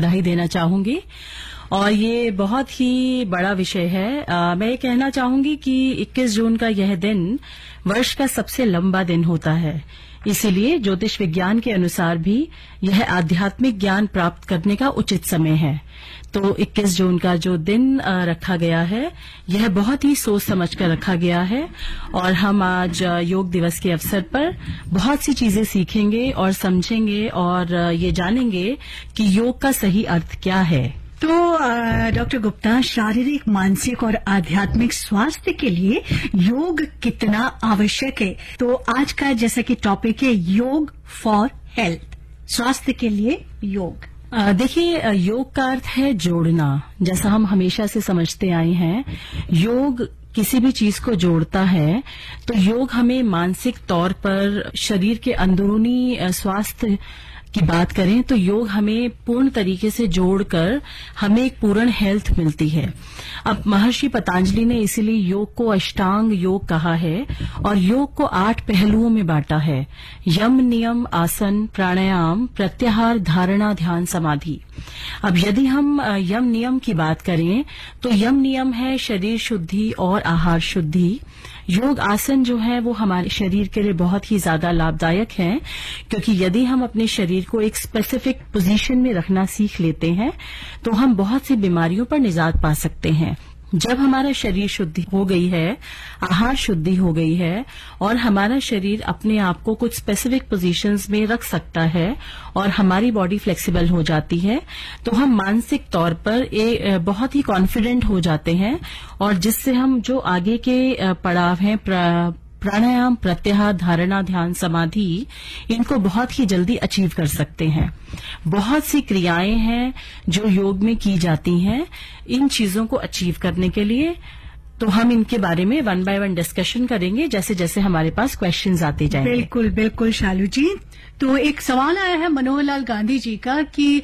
बधाई देना चाहूंगी। और ये बहुत ही बड़ा विषय है। मैं ये कहना चाहूंगी कि 21 जून का यह दिन वर्ष का सबसे लंबा दिन होता है। इसीलिए ज्योतिष विज्ञान के अनुसार भी यह आध्यात्मिक ज्ञान प्राप्त करने का उचित समय है। तो 21 जून का जो दिन रखा गया है, यह बहुत ही सोच समझ कर रखा गया है। और हम आज योग दिवस के अवसर पर बहुत सी चीजें सीखेंगे और समझेंगे और ये जानेंगे कि योग का सही अर्थ क्या है। तो डॉक्टर गुप्ता, शारीरिक, मानसिक और आध्यात्मिक स्वास्थ्य के लिए योग कितना आवश्यक है? तो आज का जैसा कि टॉपिक है योग फॉर हेल्थ, स्वास्थ्य के लिए योग। देखिए, योग का अर्थ है जोड़ना। जैसा हम हमेशा से समझते आए हैं, योग किसी भी चीज को जोड़ता है। तो योग हमें मानसिक तौर पर शरीर के अंदरूनी स्वास्थ्य की बात करें तो योग हमें पूर्ण तरीके से जोड़कर हमें एक पूर्ण हेल्थ मिलती है। अब महर्षि पतंजलि ने इसीलिए योग को अष्टांग योग कहा है और योग को 8 पहलुओं में बांटा है। यम, नियम, आसन, प्राणायाम, प्रत्याहार, धारणा, ध्यान, समाधि। अब यदि हम यम नियम की बात करें तो यम नियम है शरीर शुद्धि और आहार शुद्धि। योग आसन जो है वो हमारे शरीर के लिए बहुत ही ज्यादा लाभदायक है, क्योंकि यदि हम अपने शरीर को एक स्पेसिफिक पोजीशन में रखना सीख लेते हैं तो हम बहुत सी बीमारियों पर निजात पा सकते हैं। जब हमारा शरीर शुद्धि हो गई है, आहार शुद्धि हो गई है और हमारा शरीर अपने आप को कुछ स्पेसिफिक पोजीशंस में रख सकता है और हमारी बॉडी फ्लेक्सिबल हो जाती है, तो हम मानसिक तौर पर बहुत ही कॉन्फिडेंट हो जाते हैं और जिससे हम जो आगे के पड़ाव हैं प्राणायाम, प्रत्याहार, धारणा, ध्यान, समाधि, इनको बहुत ही जल्दी अचीव कर सकते हैं। बहुत सी क्रियाएं हैं जो योग में की जाती हैं इन चीजों को अचीव करने के लिए। तो हम इनके बारे में 1 बाय 1 डिस्कशन करेंगे जैसे जैसे हमारे पास क्वेश्चंस आते जाएंगे। बिल्कुल बिल्कुल शालू जी। तो एक सवाल आया है मनोहर लाल गांधी जी का कि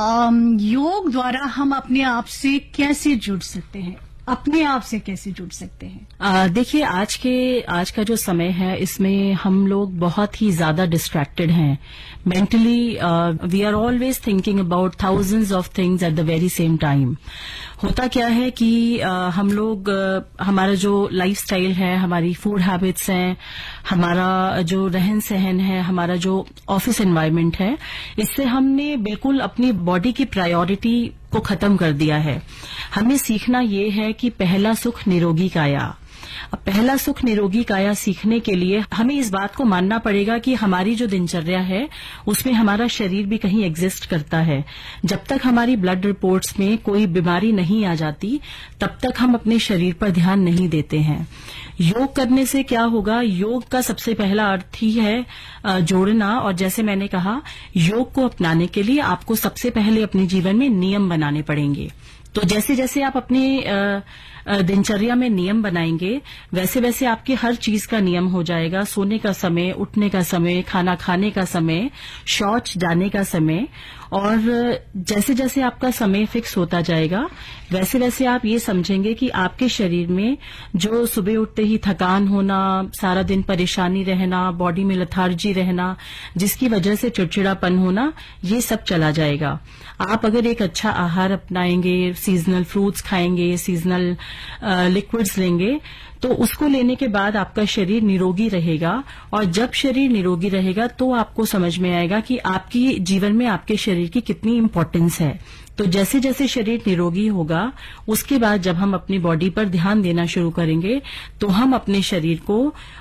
योग द्वारा हम अपने आप से कैसे जुड़ सकते हैं, अपने आप से कैसे जुड़ सकते हैं? देखिए, आज का जो समय है इसमें हम लोग बहुत ही ज्यादा डिस्ट्रैक्टेड हैं mentally. We are always thinking about thousands of things at the very same time. होता क्या है कि हम लोग हमारा जो लाइफस्टाइल है, हमारी फूड हैबिट्स हैं, हमारा जो रहन सहन है, हमारा जो ऑफिस एनवायरनमेंट है, इससे हमने बिल्कुल अपनी बॉडी की प्रायोरिटी को खत्म कर दिया है। हमें सीखना ये है कि पहला सुख निरोगी काया। अब पहला सुख निरोगी काया सीखने के लिए हमें इस बात को मानना पड़ेगा कि हमारी जो दिनचर्या है उसमें हमारा शरीर भी कहीं एग्जिस्ट करता है। जब तक हमारी ब्लड रिपोर्ट्स में कोई बीमारी नहीं आ जाती तब तक हम अपने शरीर पर ध्यान नहीं देते हैं। योग करने से क्या होगा? योग का सबसे पहला अर्थ ही है जोड़ना। और जैसे मैंने कहा, योग को अपनाने के लिए आपको सबसे पहले अपने जीवन में नियम बनाने पड़ेंगे। तो जैसे जैसे आप अपने दिनचर्या में नियम बनाएंगे वैसे वैसे आपके हर चीज का नियम हो जाएगा। सोने का समय, उठने का समय, खाना खाने का समय, शौच जाने का समय। और जैसे जैसे आपका समय फिक्स होता जाएगा वैसे वैसे आप ये समझेंगे कि आपके शरीर में जो सुबह उठते ही थकान होना, सारा दिन परेशानी रहना, बॉडी में लथार्जी रहना, जिसकी वजह से चिड़चिड़ापन होना, ये सब चला जाएगा। आप अगर एक अच्छा आहार अपनाएंगे, सीजनल फ्रूट्स खाएंगे, सीजनल लिक्विड्स लेंगे, तो उसको लेने के बाद आपका शरीर निरोगी रहेगा। और जब शरीर निरोगी रहेगा तो आपको समझ में आएगा कि आपकी जीवन में आपके शरीर की कितनी इम्पोर्टेंस है। तो जैसे जैसे शरीर निरोगी होगा उसके बाद जब हम अपनी बॉडी पर ध्यान देना शुरू करेंगे तो हम अपने शरीर को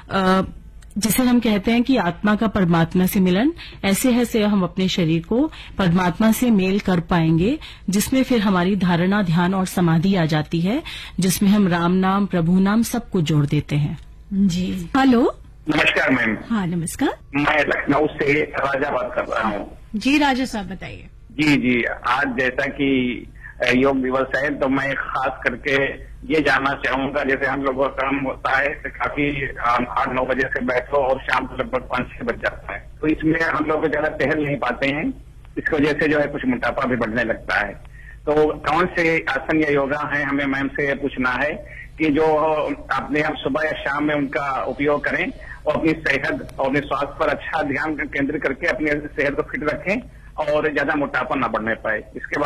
जिसे हम कहते हैं कि आत्मा का परमात्मा से मिलन, ऐसे ऐसे हम अपने शरीर को परमात्मा से मेल कर पाएंगे, जिसमें फिर हमारी धारणा, ध्यान और समाधि आ जाती है, जिसमें हम राम नाम, प्रभु नाम सब कुछ जोड़ देते हैं। जी। हेलो, नमस्कार मैम। हाँ नमस्कार। मैं लखनऊ से राजा बात कर रहा हूँ। जी राजा साहब बताइए। जी, आज जैसा कि योग दिवस है तो मैं खास करके ये जानना चाहूंगा, जैसे हम लोगों का काम होता है तो काफी 8-9 बजे से बैठो और शाम को लगभग 5-6 बज जाता है, तो इसमें हम लोग ज्यादा टहल नहीं पाते हैं। इसकी वजह से जो है कुछ मोटापा भी बढ़ने लगता है। तो कौन से आसन या योगा है, हमें मैम से पूछना है कि जो अपने हम सुबह या शाम में उनका उपयोग करें और अपनी सेहत और अपने स्वास्थ्य पर अच्छा ध्यान केंद्रित करके अपनी सेहत को फिट रखें और ज्यादा मोटापा न बढ़ने पाए। इसके